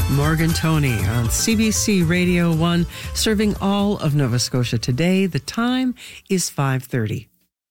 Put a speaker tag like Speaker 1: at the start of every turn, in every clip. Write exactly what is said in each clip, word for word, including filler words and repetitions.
Speaker 1: Morgan Tony on C B C Radio one, serving all of Nova Scotia today. The time is five thirty.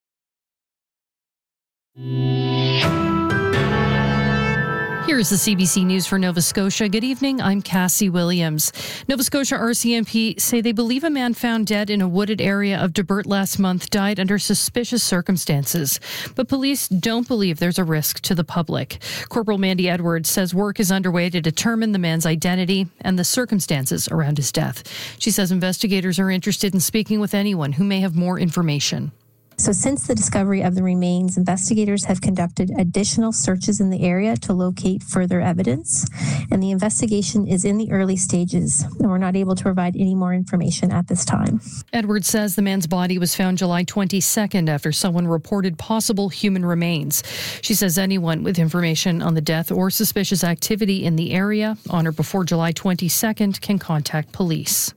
Speaker 2: Here's the C B C News for Nova Scotia. Good evening, I'm Cassie Williams. Nova Scotia R C M P say they believe a man found dead in a wooded area of Debert last month died under suspicious circumstances. But police don't believe there's a risk to the public. Corporal Mandy Edwards says work is underway to determine the man's identity and the circumstances around his death. She says investigators are interested in speaking with anyone who may have more information.
Speaker 3: So since the discovery of the remains, investigators have conducted additional searches in the area to locate further evidence, and the investigation is in the early stages, and we're not able to provide any more information at this time.
Speaker 2: Edwards says the man's body was found July twenty-second after someone reported possible human remains. She says anyone with information on the death or suspicious activity in the area on or before July twenty-second can contact police.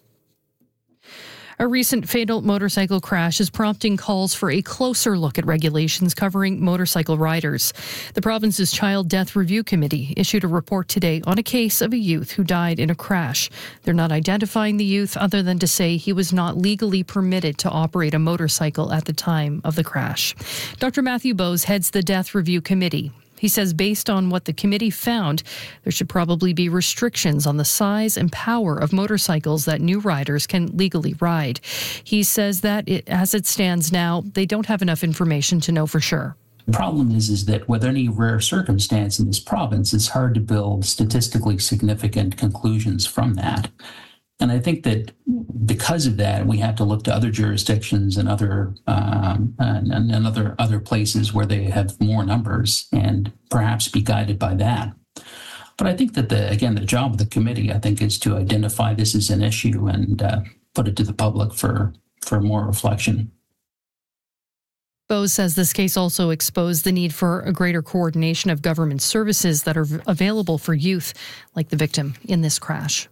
Speaker 2: A recent fatal motorcycle crash is prompting calls for a closer look at regulations covering motorcycle riders. The province's Child Death Review Committee issued a report today on a case of a youth who died in a crash. They're not identifying the youth other than to say he was not legally permitted to operate a motorcycle at the time of the crash. Doctor Matthew Bowes heads the Death Review Committee. He says based on what the committee found, there should probably be restrictions on the size and power of motorcycles that new riders can legally ride. He says that it, as it stands now, they don't have enough information to know for sure.
Speaker 4: The problem is, is that with any rare circumstance in this province, it's hard to build statistically significant conclusions from that. And I think that because of that, we have to look to other jurisdictions and other um, and, and other other places where they have more numbers and perhaps be guided by that. But I think that the again the job of the committee, I think, is to identify this as an issue and uh, put it to the public for for more reflection.
Speaker 2: Bowes says this case also exposed the need for a greater coordination of government services that are available for youth like the victim in this crash.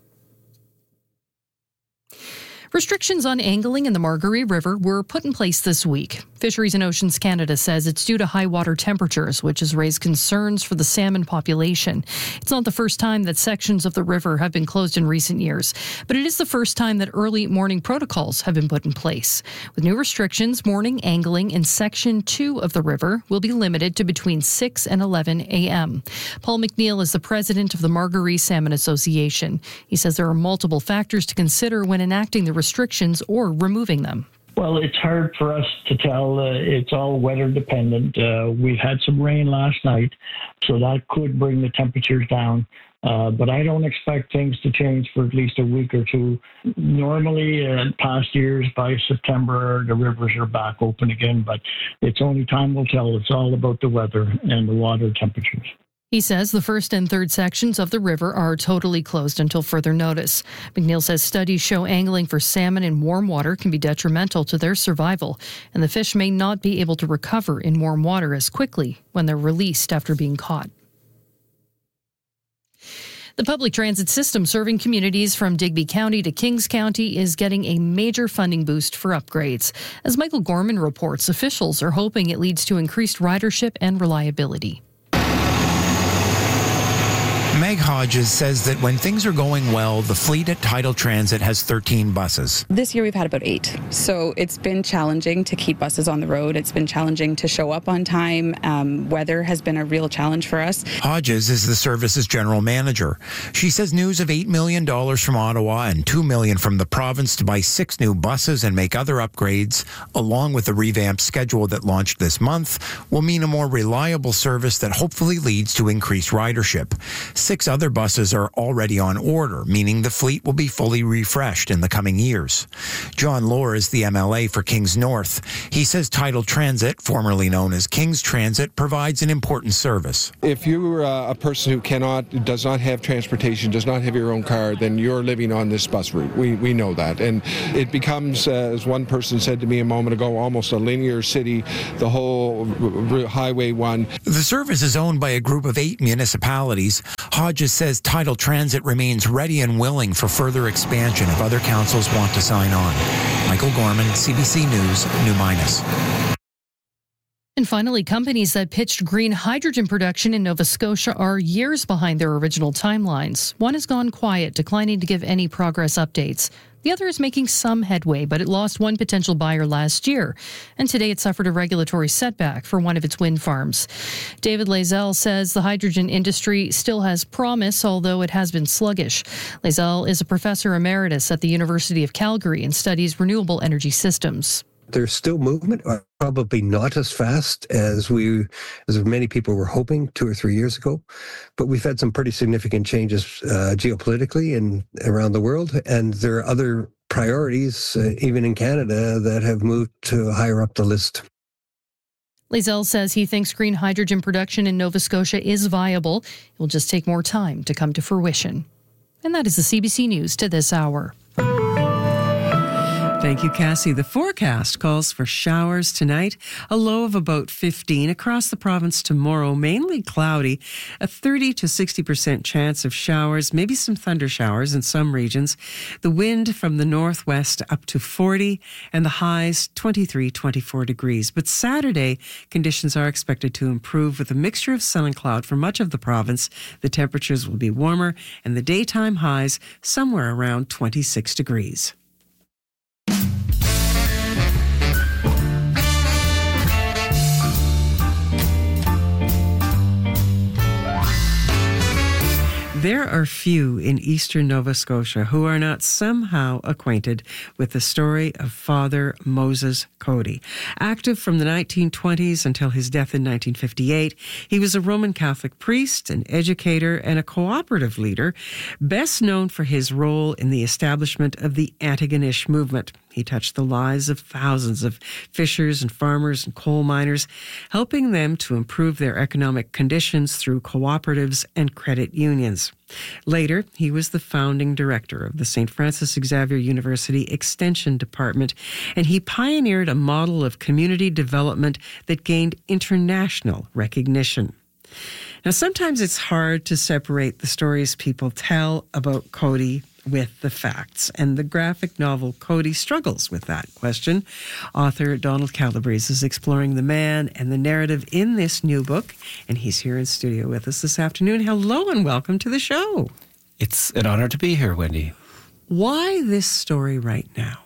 Speaker 2: Restrictions on angling in the Margaree River were put in place this week. Fisheries and Oceans Canada says it's due to high water temperatures, which has raised concerns for the salmon population. It's not the first time that sections of the river have been closed in recent years, but it is the first time that early morning protocols have been put in place. With new restrictions, morning angling in Section two of the river will be limited to between six and eleven a.m. Paul McNeil is the president of the Margaree Salmon Association. He says there are multiple factors to consider when enacting the restrictions or removing them.
Speaker 5: Well, it's hard for us to tell. Uh, it's all weather dependent. Uh, we've had some rain last night, so that could bring the temperatures down. Uh, but I don't expect things to change for at least a week or two. Normally, uh, in past years, by September, the rivers are back open again, but it's only time will tell. It's all about the weather and the water temperatures.
Speaker 2: He says the first and third sections of the river are totally closed until further notice. McNeil says studies show angling for salmon in warm water can be detrimental to their survival, and the fish may not be able to recover in warm water as quickly when they're released after being caught. The public transit system serving communities from Digby County to Kings County is getting a major funding boost for upgrades. As Michael Gorman reports, officials are hoping it leads to increased ridership and reliability.
Speaker 6: Meg Hodges says that when things are going well, the fleet at Tidal Transit has thirteen buses.
Speaker 7: This year we've had about eight. So it's been challenging to keep buses on the road. It's been challenging to show up on time. Um, weather has been a real challenge for us.
Speaker 6: Hodges is the service's general manager. She says news of eight million dollars from Ottawa and two million dollars from the province to buy six new buses and make other upgrades, along with the revamped schedule that launched this month, will mean a more reliable service that hopefully leads to increased ridership. Six other buses are already on order, meaning the fleet will be fully refreshed in the coming years. John Lohr is the M L A for Kings North. He says Tidal Transit, formerly known as Kings Transit, provides an important service.
Speaker 8: If you're uh, a person who cannot, does not have transportation, does not have your own car, then you're living on this bus route. We we know that. And it becomes, uh, as one person said to me a moment ago, almost a linear city, the whole r- r- Highway one.
Speaker 6: The service is owned by a group of eight municipalities. Hodges says Tidal Transit remains ready and willing for further expansion if other councils want to sign on. Michael Gorman, C B C News, New Minas.
Speaker 2: And finally, companies that pitched green hydrogen production in Nova Scotia are years behind their original timelines. One has gone quiet, declining to give any progress updates. The other is making some headway, but it lost one potential buyer last year. And today it suffered a regulatory setback for one of its wind farms. David Lazell says the hydrogen industry still has promise, although it has been sluggish. Lazell is a professor emeritus at the University of Calgary and studies renewable energy systems.
Speaker 9: There's still movement, probably not as fast as we, as many people were hoping two or three years ago. But we've had some pretty significant changes uh, geopolitically and around the world. And there are other priorities, uh, even in Canada, that have moved to higher up the list.
Speaker 2: Lazell says he thinks green hydrogen production in Nova Scotia is viable. It will just take more time to come to fruition. And that is the C B C News to this hour.
Speaker 1: Thank you, Cassie. The forecast calls for showers tonight, a low of about fifteen across the province tomorrow, mainly cloudy, a thirty to sixty percent chance of showers, maybe some thunder showers in some regions. The wind from the northwest up to forty and the highs twenty-three, twenty-four degrees. But Saturday, conditions are expected to improve with a mixture of sun and cloud for much of the province. The temperatures will be warmer and the daytime highs somewhere around twenty-six degrees. There are few in eastern Nova Scotia who are not somehow acquainted with the story of Father Moses Cody. Active from the nineteen twenties until his death in nineteen fifty-eight, he was a Roman Catholic priest, an educator, and a cooperative leader, best known for his role in the establishment of the Antigonish movement. He touched the lives of thousands of fishers and farmers and coal miners, helping them to improve their economic conditions through cooperatives and credit unions. Later, he was the founding director of the Saint Francis Xavier University Extension Department, and he pioneered a model of community development that gained international recognition. Now, sometimes it's hard to separate the stories people tell about Cody with the facts, and the graphic novel Cody struggles with that question. Author Donald Calabrese is exploring the man and the narrative in this new book, and he's here in studio with us this afternoon. Hello and welcome to the show.
Speaker 10: It's an honor to be here, Wendy.
Speaker 1: Why this story right now?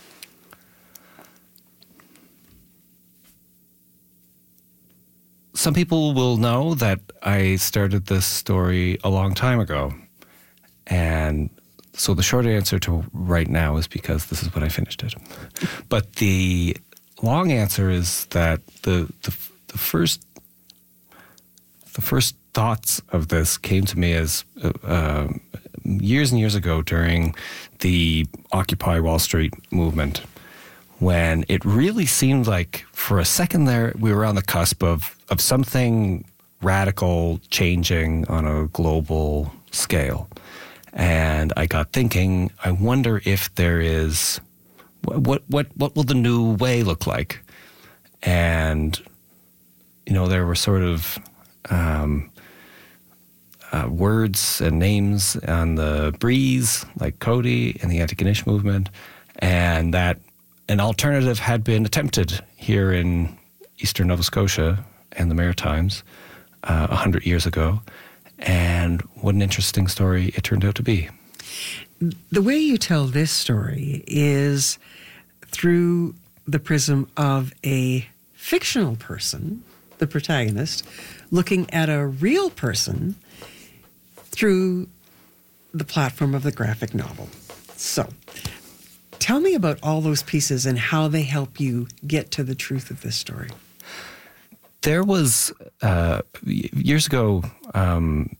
Speaker 10: Some people will know that I started this story a long time ago, and so the short answer to right now is because this is when I finished it. But the long answer is that the the, the first the first thoughts of this came to me as uh, uh, years and years ago during the Occupy Wall Street movement, when it really seemed like for a second there we were on the cusp of of something radical changing on a global scale. And I got thinking, I wonder if there is, what what what will the new way look like? And, you know, there were sort of um, uh, words and names on the breeze, like Cody and the Antigonish movement, and that an alternative had been attempted here in eastern Nova Scotia and the Maritimes uh, one hundred years ago. And what an interesting story it turned out to be.
Speaker 1: The way you tell this story is through the prism of a fictional person, the protagonist, looking at a real person through the platform of the graphic novel. So, tell me about all those pieces and how they help you get to the truth of this story.
Speaker 10: There was, uh, years ago, um,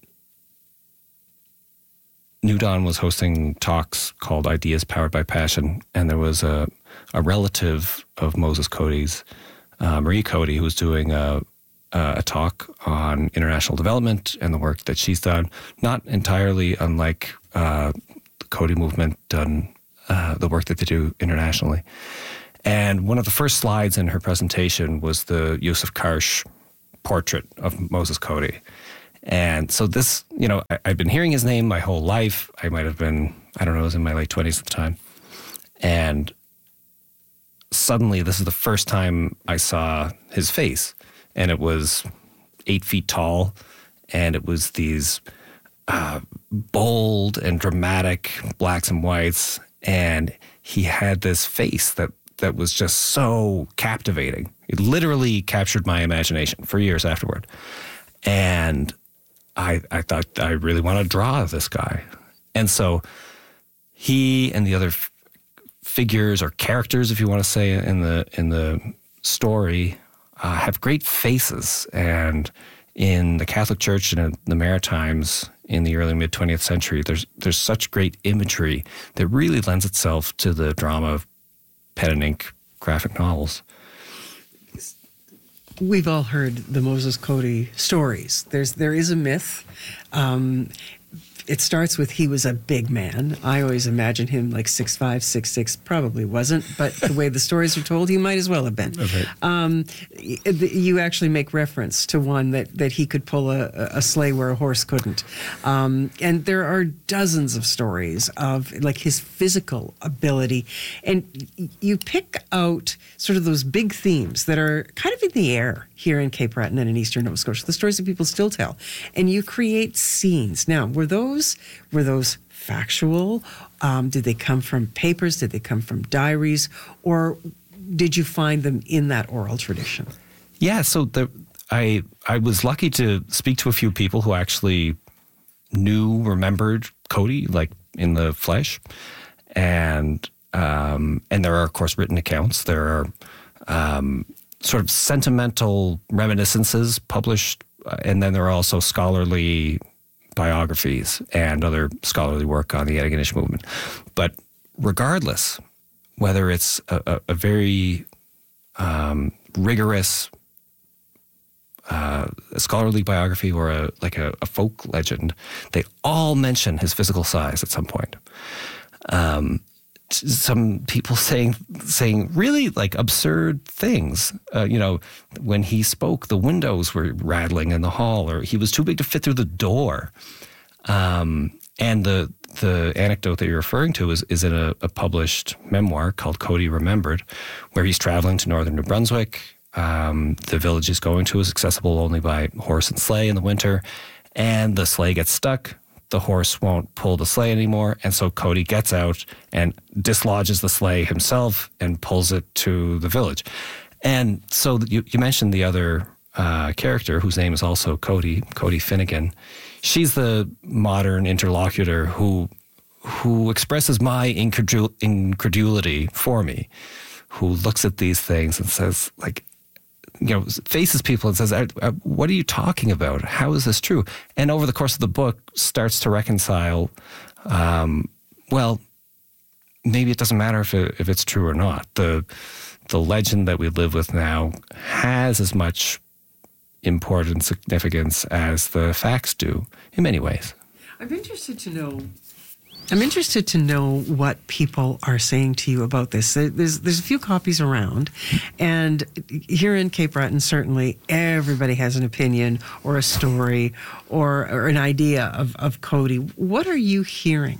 Speaker 10: New Dawn was hosting talks called Ideas Powered by Passion, and there was a, a relative of Moses Cody's, uh, Marie Cody, who was doing a, a talk on international development and the work that she's done, not entirely unlike uh, the Cody movement done, uh, the work that they do internationally. And one of the first slides in her presentation was the Yusuf Karsh portrait of Moses Cody. And so this, you know, I, I've been hearing his name my whole life. I might have been, I don't know, I was in my late twenties at the time. And suddenly this is the first time I saw his face, and it was eight feet tall, and it was these uh, bold and dramatic blacks and whites, and he had this face that that was just so captivating. It literally captured my imagination for years afterward, and I I thought I really want to draw this guy, and so he and the other f- figures or characters, if you want to say, in the in the story, uh, have great faces. And in the Catholic Church and in the Maritimes in the early mid twentieth century, there's there's such great imagery that really lends itself to the drama of pen and ink graphic novels.
Speaker 1: We've all heard the Moses Cody stories. There's there is a myth. Um, It starts with he was a big man. I always imagine him like six five, six six. Probably wasn't, but the way the stories are told, he might as well have been.
Speaker 10: Okay.
Speaker 1: Um, you actually make reference to one that, that he could pull a, a sleigh where a horse couldn't. Um, and there are dozens of stories of like his physical ability. And you pick out sort of those big themes that are kind of in the air here in Cape Breton and in Eastern Nova Scotia, the stories that people still tell. And you create scenes. Now, were those Were those factual? Um, did they come from papers? Did they come from diaries? Or did you find them in that oral tradition?
Speaker 10: Yeah, so the, I I was lucky to speak to a few people who actually knew, remembered Cody, like in the flesh. And, um, and there are, of course, written accounts. There are um, sort of sentimental reminiscences published. And then there are also scholarly biographies and other scholarly work on the Antigonish movement. But regardless, whether it's a, a, a very um, rigorous uh, a scholarly biography or a like a, a folk legend, they all mention his physical size at some point. Um, some people saying saying really like absurd things. Uh, you know, when he spoke, the windows were rattling in the hall, or he was too big to fit through the door. Um, and the the anecdote that you're referring to is is in a, a published memoir called Cody Remembered, where he's traveling to northern New Brunswick. Um, the village he's going to is accessible only by horse and sleigh in the winter, and the sleigh gets stuck. The horse won't pull the sleigh anymore, and so Cody gets out and dislodges the sleigh himself and pulls it to the village. And so you, you mentioned the other uh, character, whose name is also Cody, Cody Finnegan. She's the modern interlocutor who who expresses my incredul- incredulity for me, who looks at these things and says, like, you know, faces people and says, what are you talking about? How is this true? And over the course of the book starts to reconcile, um, well, maybe it doesn't matter if it, if it's true or not. The the legend that we live with now has as much important significance as the facts do in many ways.
Speaker 1: I'm interested to know I'm interested to know what people are saying to you about this. There's there's a few copies around, and here in Cape Breton, certainly everybody has an opinion or a story or, or an idea of, of Cody. What are you hearing?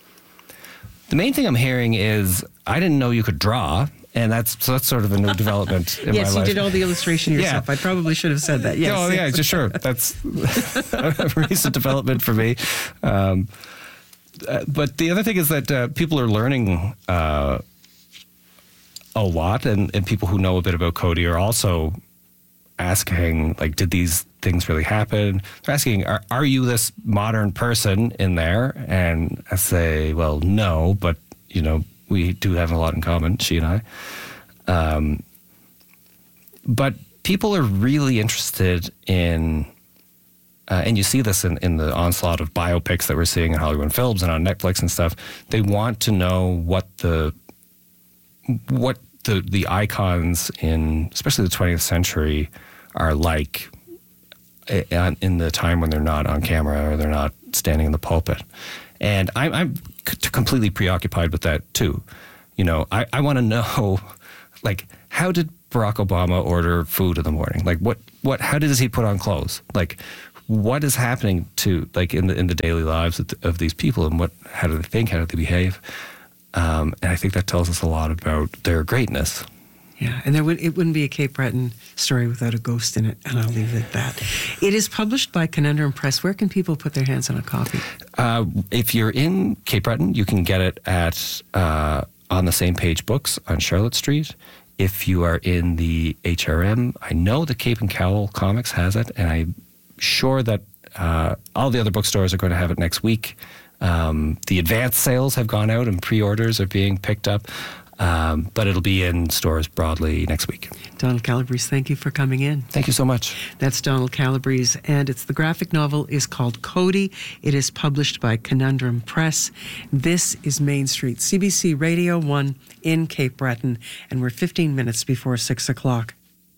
Speaker 10: The main thing I'm hearing is, I didn't know you could draw. And that's so that's sort of a new development in
Speaker 1: yes,
Speaker 10: my life.
Speaker 1: Yes, you did all the illustration yourself. Yeah. I probably should have said that. Yes.
Speaker 10: Oh, yeah, just sure. That's a recent development for me. Um, uh, but the other thing is that uh, people are learning uh, a lot, and, and people who know a bit about Cody are also asking, like, did these things really happen? They're asking, are, are you this modern person in there? And I say, well, no, but, you know, we do have a lot in common, she and I. Um, but people are really interested in, uh, and you see this in, in the onslaught of biopics that we're seeing in Hollywood Films and on Netflix and stuff. They want to know what the what the the icons in, especially the twentieth century, are like in the time when they're not on camera or they're not standing in the pulpit. And I'm, I'm completely preoccupied with that too. You know, I, I want to know, like, how did Barack Obama order food in the morning? Like, what, what, how does he put on clothes? Like, what is happening to, like, in the in the daily lives of, the, of these people, and what, how do they think, how do they behave? Um, and I think that tells us a lot about their greatness.
Speaker 1: Yeah, and there would, it wouldn't be a Cape Breton story without a ghost in it, and I'll leave it at that. It is published by Conundrum Press. Where can people put their hands on a copy?
Speaker 10: Uh, if you're in Cape Breton, you can get it at uh, On the Same Page Books on Charlotte Street. If you are in the H R M, I know the Cape and Cowl Comics has it, and I'm sure that uh, all the other bookstores are going to have it next week. Um, the advance sales have gone out and pre-orders are being picked up, um, but it'll be in stores broadly next week.
Speaker 1: Donald Calabrese, thank you for coming in.
Speaker 10: Thank you so much.
Speaker 1: That's Donald Calabrese, and it's the graphic novel is called Cody. It is published by Conundrum Press. This is Main Street, C B C Radio one in Cape Breton, and we're fifteen minutes before six o'clock.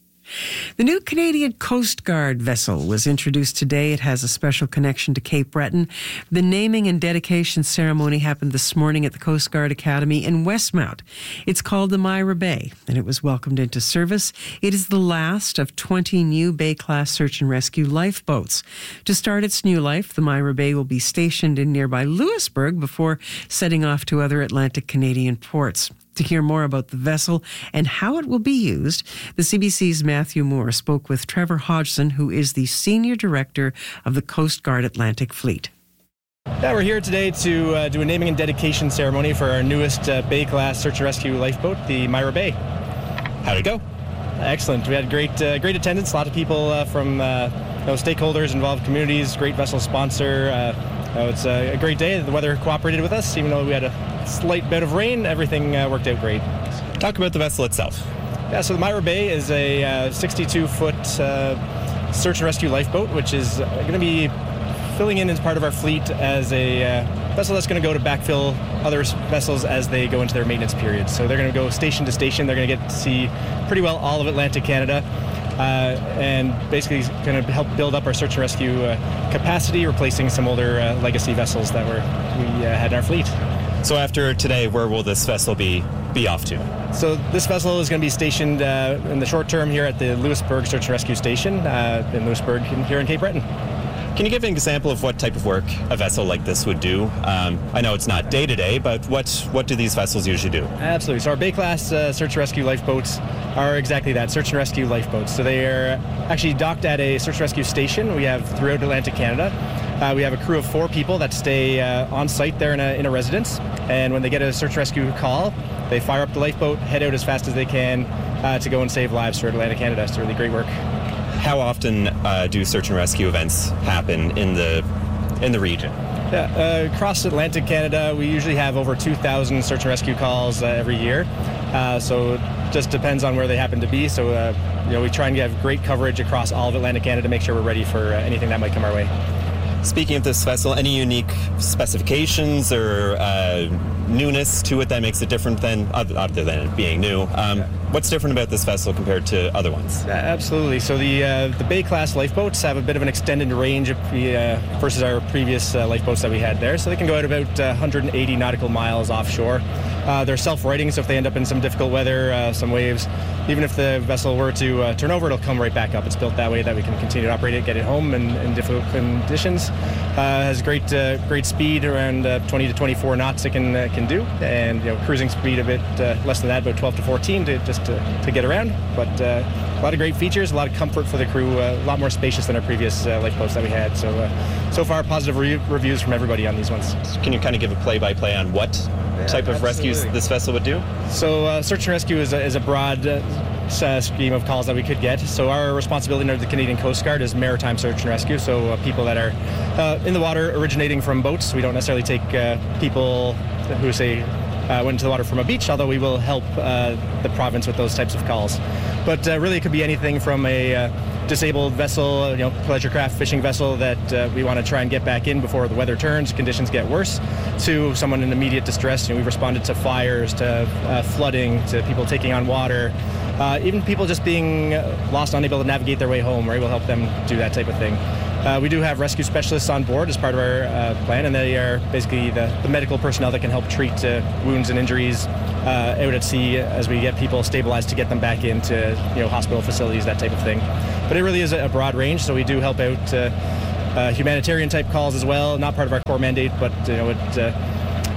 Speaker 1: The new Canadian Coast Guard vessel was introduced today. It has a special connection to Cape Breton. The naming and dedication ceremony happened this morning at the Coast Guard Academy in Westmount. It's called the Myra Bay, and it was welcomed into service. It is the last of twenty new Bay-class search and rescue lifeboats. To start its new life, the Myra Bay will be stationed in nearby Louisbourg before setting off to other Atlantic Canadian ports. To hear more about the vessel and how it will be used, the C B C's Matthew Moore spoke with Trevor Hodgson, who is the Senior Director of the Coast Guard Atlantic Fleet.
Speaker 11: Yeah, we're here today to uh, do a naming and dedication ceremony for our newest uh, Bay-class search and rescue lifeboat, the Myra Bay.
Speaker 12: How'd it go?
Speaker 11: Excellent. We had great uh, great attendance, a lot of people uh, from uh, you know, stakeholders, involved communities, great vessel sponsor. Uh, Uh, it's a great day. The weather cooperated with us. Even though we had a slight bit of rain, everything uh, worked out great.
Speaker 12: Talk about the vessel itself.
Speaker 11: Yeah, so the Myra Bay is a sixty-two foot uh, uh, search and rescue lifeboat, which is uh, going to be filling in as part of our fleet as a uh, vessel that's going to go to backfill other vessels as they go into their maintenance period. So they're going to go station to station. They're going to get to see pretty well all of Atlantic Canada. Uh, and basically going to help build up our search and rescue uh, capacity, replacing some older uh, legacy vessels that were we uh, had in our fleet.
Speaker 12: So after today, where will this vessel be be off to?
Speaker 11: So this vessel is going to be stationed uh, in the short term here at the Louisbourg Search and Rescue Station uh, in Louisbourg here in Cape Breton.
Speaker 12: Can you give an example of what type of work a vessel like this would do? Um, I know it's not day-to-day, but what what do these vessels usually do?
Speaker 11: Absolutely. So our Bay-class uh, search and rescue lifeboats are exactly that, search and rescue lifeboats. So they are actually docked at a search and rescue station we have throughout Atlantic Canada. Uh, we have a crew of four people that stay uh, on site there in a, in a residence. And when they get a search and rescue call, they fire up the lifeboat, head out as fast as they can uh, to go and save lives throughout Atlantic Canada. It's really great work.
Speaker 12: How often uh, do search and rescue events happen in the in the region?
Speaker 11: Yeah, uh, across Atlantic Canada, we usually have over two thousand search and rescue calls uh, every year. Uh, so it just depends on where they happen to be. So uh, you know, we try and have great coverage across all of Atlantic Canada to make sure we're ready for uh, anything that might come our way.
Speaker 12: Speaking of this vessel, any unique specifications or uh, newness to it that makes it different than, other than it being new? Um, yeah. What's different about this vessel compared to other ones?
Speaker 11: Yeah, absolutely. So the uh, the Bay-class lifeboats have a bit of an extended range of, uh, versus our previous uh, lifeboats that we had there. So they can go out about uh, one hundred eighty nautical miles offshore. Uh, they're self-righting, so if they end up in some difficult weather, uh, some waves, even if the vessel were to uh, turn over, it'll come right back up. It's built that way that we can continue to operate it, get it home in, in difficult conditions. Uh, has great uh, great speed, around uh, twenty to twenty-four knots it can uh, can do, and you know, cruising speed a bit uh, less than that, about twelve to fourteen to just to, to get around. But uh, a lot of great features, a lot of comfort for the crew, uh, a lot more spacious than our previous uh, lifeboats that we had. So uh, so far, positive re- reviews from everybody on these ones.
Speaker 12: Can you kind of give a play-by-play on what yeah, type of absolutely. rescues this vessel would do?
Speaker 11: So uh, search and rescue is a, is a broad uh, Uh, scheme of calls that we could get. So our responsibility under the Canadian Coast Guard is maritime search and rescue. So uh, people that are uh, in the water originating from boats. We don't necessarily take uh, people who say uh, went into the water from a beach, although we will help uh, the province with those types of calls. But uh, really it could be anything from a uh, disabled vessel, you know, pleasure craft fishing vessel that uh, we want to try and get back in before the weather turns, conditions get worse, to someone in immediate distress. You know, we've responded to fires, to uh, flooding, to people taking on water. Uh, even people just being lost, unable to navigate their way home, we're able to help them do that type of thing. Uh, we do have rescue specialists on board as part of our uh, plan, and they are basically the, the medical personnel that can help treat uh, wounds and injuries uh, out at sea as we get people stabilized to get them back into you know hospital facilities, that type of thing. But it really is a broad range, so we do help out uh, uh, humanitarian type calls as well. Not part of our core mandate, but you know it. Uh,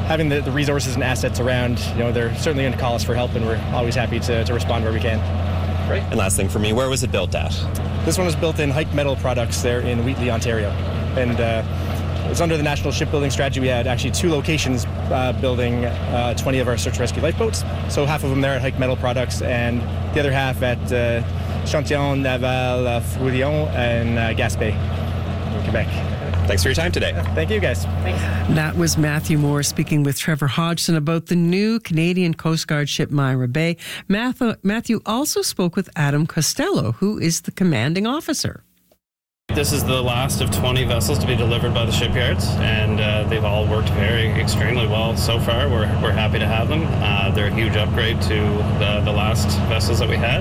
Speaker 11: having the, the resources and assets around, you know, they're certainly going to call us for help, and we're always happy to, to respond where we can.
Speaker 12: Great. And last thing for me, where was it built at?
Speaker 11: This one was built in Hike Metal Products there in Wheatley, Ontario. And uh, it's under the National Shipbuilding Strategy. We had actually two locations uh, building uh, twenty of our search and rescue lifeboats. So half of them there at Hike Metal Products, and the other half at uh, Chantillon, Naval, uh, Fourillon, and uh, Gaspé in Quebec.
Speaker 12: Thanks for your time today.
Speaker 11: Thank you, guys. Thanks.
Speaker 1: That was Matthew Moore speaking with Trevor Hodgson about the new Canadian Coast Guard ship Myra Bay. Matthew also spoke with Adam Costello, who is the commanding officer.
Speaker 13: This is the last of twenty vessels to be delivered by the shipyards, and uh, they've all worked very extremely well so far. We're, we're happy to have them. Uh, they're a huge upgrade to the, the last vessels that we had.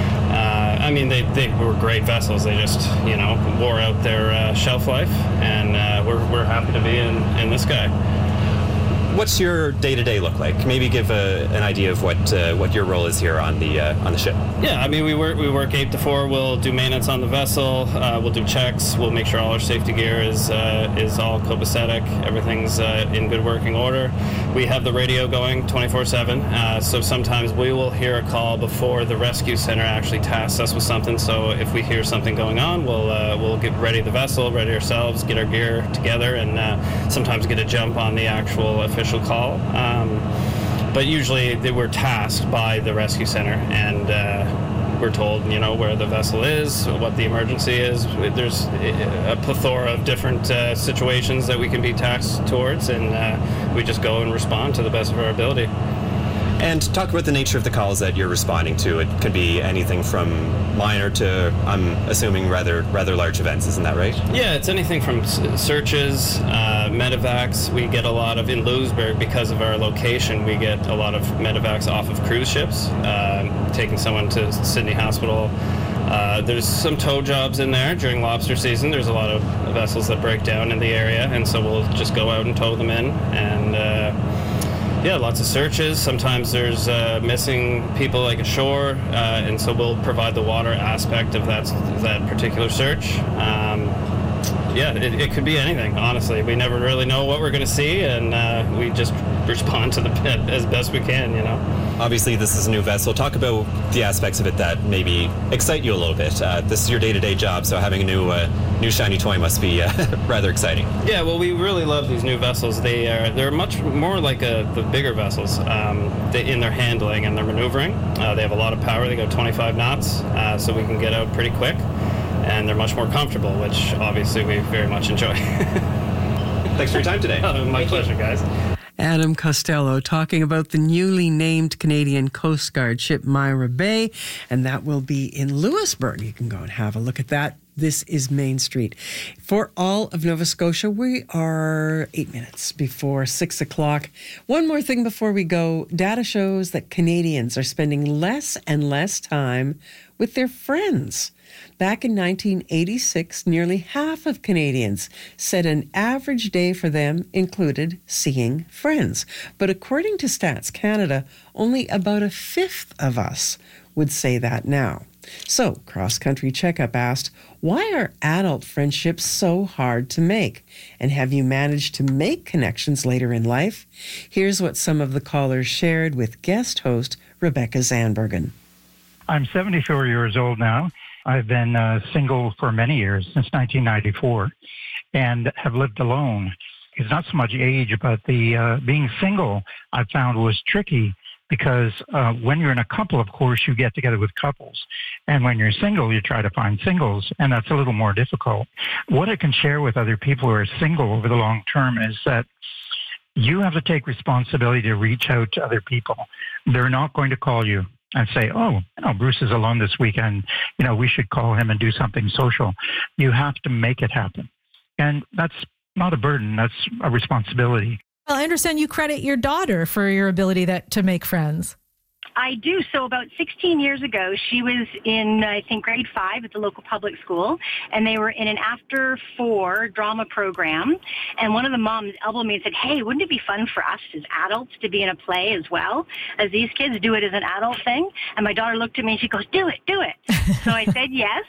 Speaker 13: Uh, I mean, they, they were great vessels. They just, you know, wore out their uh, shelf life, and uh, we're, we're happy to be in, in this guy.
Speaker 12: What's your day-to-day look like? Maybe give a, an idea of what uh, what your role is here on the uh, on the ship.
Speaker 13: Yeah, I mean, we work we work eight to four. We'll do maintenance on the vessel. Uh, we'll do checks. We'll make sure all our safety gear is uh, is all copacetic. Everything's uh, in good working order. We have the radio going twenty-four seven. Uh, so sometimes we will hear a call before the rescue center actually tasks us with something. So if we hear something going on, we'll uh, we'll get ready the vessel, ready ourselves, get our gear together, and uh, sometimes get a jump on the actual official call. Um, but usually they were tasked by the rescue center, and uh, we're told, you know, where the vessel is, what the emergency is. There's a plethora of different uh, situations that we can be tasked towards, and uh, we just go and respond to the best of our ability.
Speaker 12: And talk about the nature of the calls that you're responding to. It could be anything from minor to, I'm assuming, rather rather large events. Isn't that right?
Speaker 13: Yeah, it's anything from searches, uh, medevacs. We get a lot of, in Lewisburg, because of our location, we get a lot of medevacs off of cruise ships, uh, taking someone to Sydney Hospital. Uh, there's some tow jobs in there during lobster season. There's a lot of vessels that break down in the area, and so we'll just go out and tow them in. And uh, yeah, lots of searches. Sometimes there's uh, missing people like ashore, uh, and so we'll provide the water aspect of that that particular search. Um, yeah, it, it could be anything, honestly. We never really know what we're going to see, and uh, we just respond to the pit as best we can, you know.
Speaker 12: Obviously, this is a new vessel. Talk about the aspects of it that maybe excite you a little bit. Uh, this is your day-to-day job, so having a new uh, new shiny toy must be uh, rather exciting.
Speaker 13: Yeah, well, we really love these new vessels. They are they're much more like a, the bigger vessels um, they, in their handling and their maneuvering. Uh, they have a lot of power. They go twenty-five knots, uh, so we can get out pretty quick. And they're much more comfortable, which obviously we very much enjoy.
Speaker 12: Thanks for your time today.
Speaker 13: Oh, my pleasure, guys.
Speaker 1: Adam Costello talking about the newly named Canadian Coast Guard ship Myra Bay, and that will be in Lewisburg. You can go and have a look at that. This is Main Street. For all of Nova Scotia, we are eight minutes before six o'clock. One more thing before we go. Data shows that Canadians are spending less and less time with their friends. Back in nineteen eighty-six, nearly half of Canadians said an average day for them included seeing friends. But according to Stats Canada, only about a fifth of us would say that now. So, Cross Country Checkup asked, why are adult friendships so hard to make? And have you managed to make connections later in life? Here's what some of the callers shared with guest host Rebecca Zandbergen.
Speaker 14: I'm seventy-four years old now. I've been uh, single for many years, since nineteen ninety-four, and have lived alone. It's not so much age, but the uh, being single I found was tricky because uh, when you're in a couple, of course, you get together with couples. And when you're single, you try to find singles, and that's a little more difficult. What I can share with other people who are single over the long term is that you have to take responsibility to reach out to other people. They're not going to call you and say, oh, you know, Bruce is alone this weekend. You know, we should call him and do something social. You have to make it happen. And that's not a burden. That's a responsibility.
Speaker 15: Well, I understand you credit your daughter for your ability that, to make friends.
Speaker 16: I do. So about sixteen years ago, she was in, I think, grade five at the local public school, and they were in an after four drama program. And one of the moms elbowed me and said, hey, wouldn't it be fun for us as adults to be in a play as well, as these kids do it as an adult thing? And my daughter looked at me and she goes, do it, do it. So I said yes.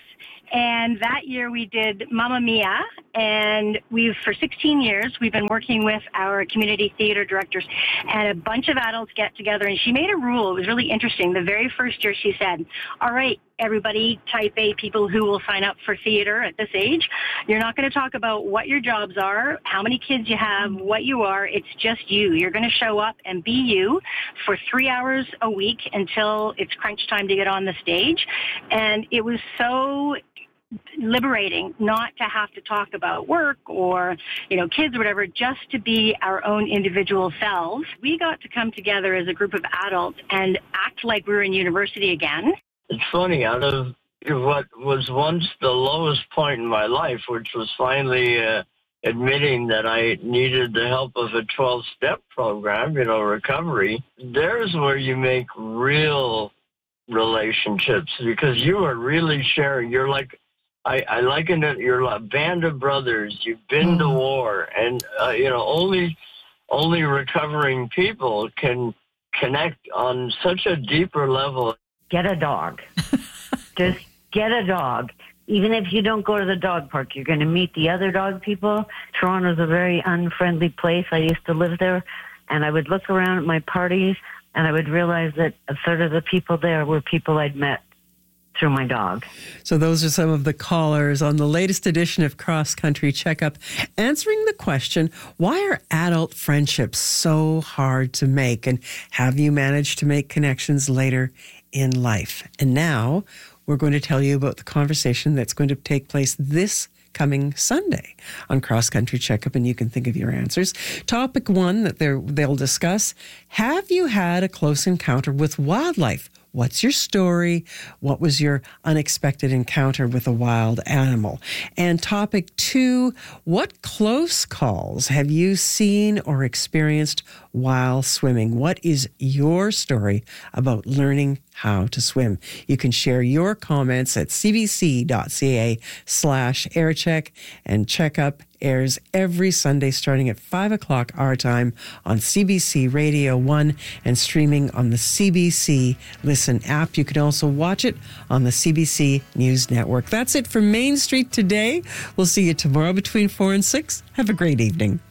Speaker 16: And that year we did Mamma Mia, and we've, for sixteen years, we've been working with our community theater directors, and a bunch of adults get together, and she made a rule. It was really interesting. The very first year she said, all right, everybody, type A people who will sign up for theater at this age, you're not going to talk about what your jobs are, how many kids you have, what you are. It's just you. You're going to show up and be you for three hours a week until it's crunch time to get on the stage. And it was so liberating not to have to talk about work or, you know, kids or whatever, just to be our own individual selves. We got to come together as a group of adults and act like we were in university again.
Speaker 17: It's funny, out of what was once the lowest point in my life, which was finally uh, admitting that I needed the help of a twelve-step program, you know, recovery, there's where you make real relationships, because you are really sharing. You're like, I, I liken it, you're like a band of brothers. You've been to war, and, uh, you know, only only recovering people can connect on such a deeper level.
Speaker 18: Get a dog. Just get a dog. Even if you don't go to the dog park, you're going to meet the other dog people. Toronto's a very unfriendly place. I used to live there, and I would look around at my parties, and I would realize that a third of the people there were people I'd met through my dog.
Speaker 1: So those are some of the callers on the latest edition of Cross Country Checkup, answering the question, why are adult friendships so hard to make? And have you managed to make connections later in life? And now we're going to tell you about the conversation that's going to take place this coming Sunday on Cross Country Checkup, and you can think of your answers. Topic one that they'll discuss, have you had a close encounter with wildlife? What's your story? What was your unexpected encounter with a wild animal? And topic two, what close calls have you seen or experienced while swimming? What is your story about learning how to swim? You can share your comments at cbc.ca slash aircheck, and Checkup airs every Sunday starting at five o'clock our time on C B C Radio one and streaming on the C B C Listen app. You can also watch it on the C B C News Network. That's it for Main Street today. We'll see you tomorrow between four and six. Have a great evening.